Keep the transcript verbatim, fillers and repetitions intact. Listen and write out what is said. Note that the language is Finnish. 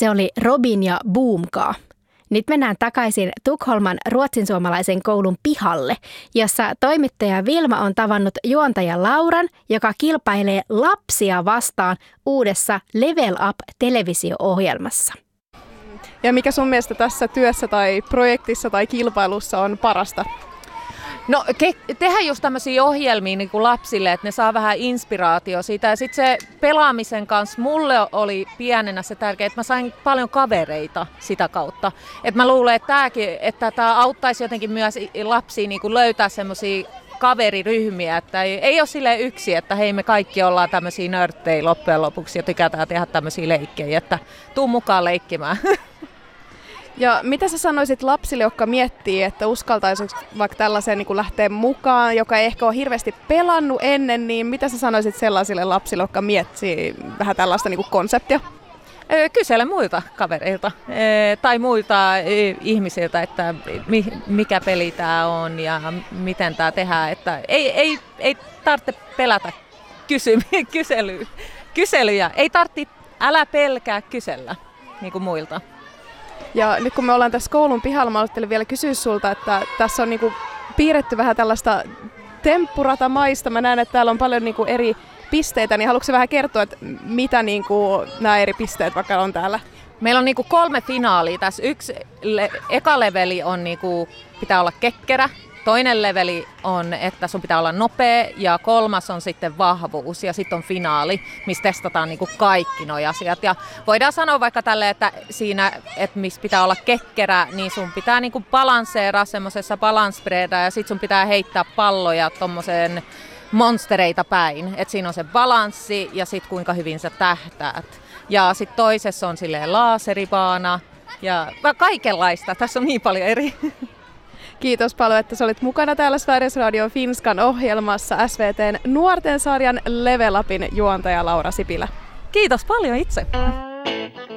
Se oli Robin ja Boomka. Nyt mennään takaisin Tukholman ruotsinsuomalaisen koulun pihalle, jossa toimittaja Vilma on tavannut juontaja Lauran, joka kilpailee lapsia vastaan uudessa Level Up-televisio-ohjelmassa. Ja mikä sun mielestä tässä työssä tai projektissa tai kilpailussa on parasta? No ke- tehdään just tämmöisiä ohjelmia niin kuin lapsille, että ne saa vähän inspiraatio siitä. Ja sitten se pelaamisen kanssa mulle oli pienenä se tärkeä, että mä sain paljon kavereita sitä kautta. Että mä luulen, että tämäkin, että tämä auttaisi jotenkin myös lapsia niin kuin löytää semmoisia kaveriryhmiä, että ei, ei ole silleen yksi, että hei me kaikki ollaan tämmöisiä nörttejä loppujen lopuksi ja tykätään tehdä tämmöisiä leikkejä, että tuu mukaan leikkimään. Ja mitä sä sanoisit lapsille, jotka miettii, että uskaltaisiko vaikka tällaiseen niin kuin lähteä mukaan, joka ei ehkä ole hirveästi pelannut ennen, niin mitä sä sanoisit sellaisille lapsille, jotka miettii vähän tällaista niin kuin konseptia? Kysele muilta kavereilta tai muilta ihmisiltä, että mikä peli tämä on ja miten tämä tehdään. Että ei, ei, ei tarvitse pelätä kysy, kysely, kyselyjä, ei tarvitse, älä pelkää kysellä niin kuin muilta. Ja nyt kun me ollaan tässä koulun pihalla, mä ajattelin vielä kysyä sulta, että tässä on niinku piirretty vähän tällaista temppuratamaista. Mä näen, että täällä on paljon niinku eri pisteitä, niin haluatko vähän kertoa, että mitä niinku nämä eri pisteet vaikka on täällä? Meillä on niinku kolme finaalia tässä. Yksi le- eka leveli on niinku, pitää olla kekkerä. Toinen leveli on, että sun pitää olla nopea ja kolmas on sitten vahvuus ja sitten on finaali, missä testataan niinku kaikki nuo asiat. Ja voidaan sanoa vaikka tälleen, että siinä, että missä pitää olla kekkerä, niin sun pitää niinku balanseeraa semmoisessa balanspreeda ja sitten sun pitää heittää palloja tommoseen monstereita päin. Että siinä on se balanssi ja sitten kuinka hyvin sä tähtäät. Ja sitten toisessa on silleen laaseribaana ja kaikenlaista. Tässä on niin paljon eri. Kiitos paljon, että sä olit mukana täällä Sveriges Radio Finskan ohjelmassa S V T:n nuorten sarjan Level Upin juontaja Laura Sipilä. Kiitos paljon itse.